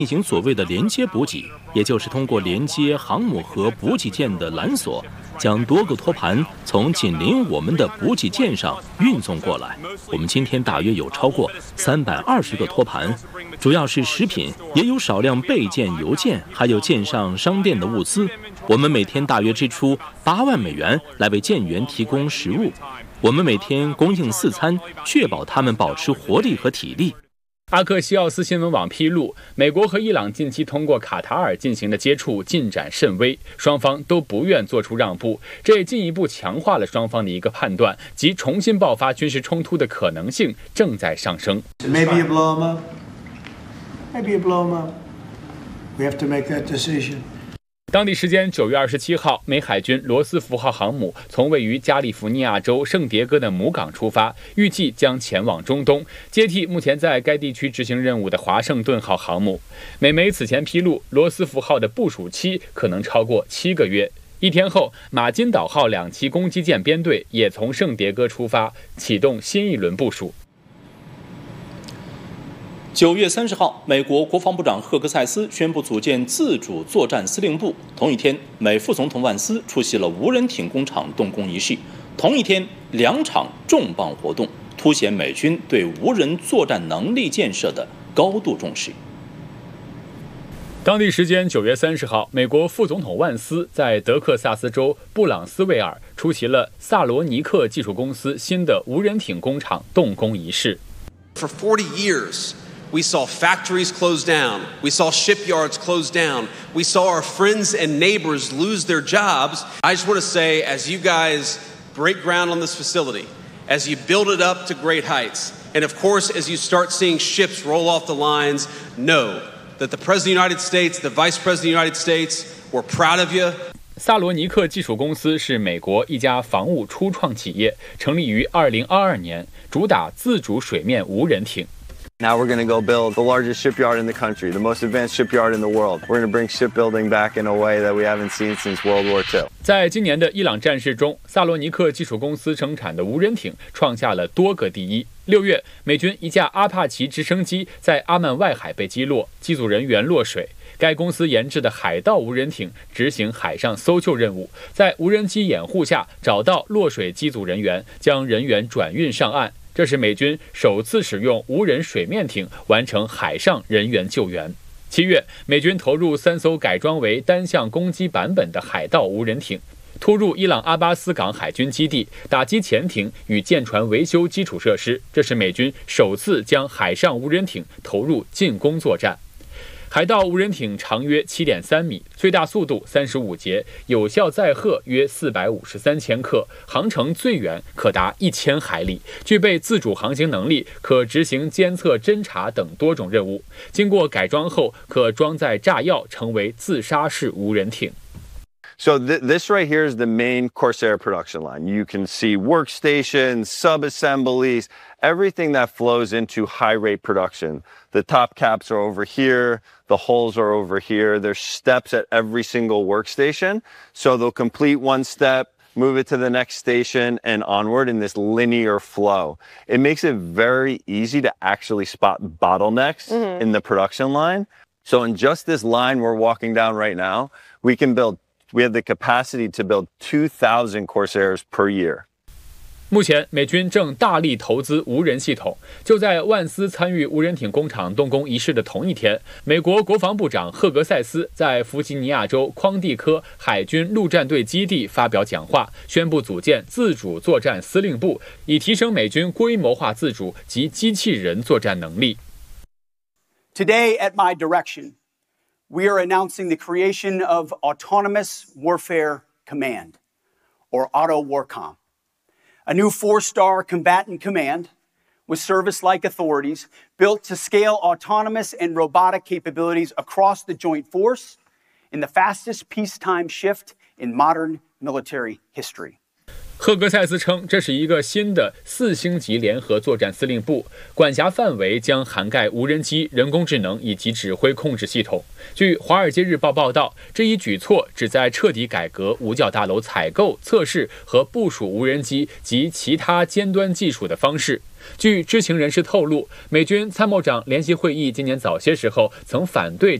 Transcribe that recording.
进行所谓的连接补给，也就是通过连接航母和补给舰的缆索，将多个托盘从紧邻我们的补给舰上运送过来。我们今天大约有超过320个托盘，主要是食品，也有少量备件邮件，还有舰上商店的物资。我们每天大约支出8万美元来为舰员提供食物。我们每天供应4餐，确保他们保持活力和体力。 阿克西奥斯新闻网披露，美国和伊朗近期通过卡塔尔进行的接触进展甚微，双方都不愿做出让步，这也进一步强化了双方的一个判断，即重新爆发军事冲突的可能性正在上升。 Maybe you blow them up. Maybe you blow them up. We have to make that decision. 当地时间9月27号，美海军罗斯福号航母从位于加利福尼亚州圣迭戈的母港出发，预计将前往中东，接替目前在该地区执行任务的华盛顿号航母。美媒此前披露，罗斯福号的部署期可能超过7个月。一天后，马金岛号2栖攻击舰编队也从圣迭戈出发，启动新一轮部署。 9月30号，美国国防部长赫格塞斯宣布组建自主作战司令部。同一天，美副总统万斯出席了无人艇工厂动工仪式。同一天，2场重磅活动凸显美军对无人作战能力建设的高度重视。 当地时间9月30号，美国副总统万斯在德克萨斯州布朗斯维尔出席了萨罗尼克技术公司新的无人艇工厂动工仪式。 For 40 years, we saw factories close down. We saw shipyards close down. We saw our friends and neighbors lose their jobs. I just want to say, as you guys break ground on this facility, as you build it up to great heights, and of course, as you start seeing ships roll off the lines, know that the President of the United States, the Vice President of the United States, we're proud of you. 萨罗尼克技术公司是美国一家防务初创企业，成立于2022年，主打自主水面无人艇。 Now we're going to go build the largest shipyard in the country, the most advanced shipyard in the world. We're going to bring shipbuilding back in a way that we haven't seen since World War II. 在今年的伊朗战事中，萨罗尼克技术公司生产的无人艇创下了多个第一。6月，美军一架阿帕奇直升机在阿曼外海被击落，机组人员落水。该公司研制的海盗无人艇执行海上搜救任务，在无人机掩护下找到落水机组人员，将人员转运上岸。这是美军首次使用无人水面艇完成海上人员救援。7月，美军投入3艘改装为单向攻击版本的海盗无人艇，突入伊朗阿巴斯港海军基地，打击潜艇与舰船维修基础设施。这是美军首次将海上无人艇投入进攻作战。海盗无人艇长约7.3米，最大速度35节，有效载荷约453千克，航程最远可达1000海里，具备自主航行能力，可执行监测、侦察等多种任务。经过改装后，可装载炸药，成为自杀式无人艇。 So this right here is the main Corsair production line. You can see workstations, sub-assemblies, everything that flows into high-rate production. The top caps are over here. The holes are over here. There's steps at every single workstation. So they'll complete one step, move it to the next station, and onward in this linear flow. It makes it very easy to actually spot bottlenecks in the production line. So in just this line we're walking down right now, we have the capacity to build 2,000 Corsairs per year. 目前，美军正大力投资无人系统。就在万斯参与无人艇工厂动工仪式的同一天，美国国防部长赫格塞斯在弗吉尼亚州匡蒂科海军陆战队基地发表讲话，宣布组建自主作战司令部，以提升美军规模化自主及机器人作战能力。 Today, at my direction, we are announcing the creation of Autonomous Warfare Command, or AUTO-WARCOM, a new 4-star combatant command with service-like authorities built to scale autonomous and robotic capabilities across the joint force in the fastest peacetime shift in modern military history. 赫格塞斯称，这是一个新的4星级联合作战司令部，管辖范围将涵盖无人机、人工智能以及指挥控制系统。据《华尔街日报》报道，这一举措旨在彻底改革五角大楼采购、测试和部署无人机及其他尖端技术的方式。据知情人士透露，美军参谋长联席会议今年早些时候曾反对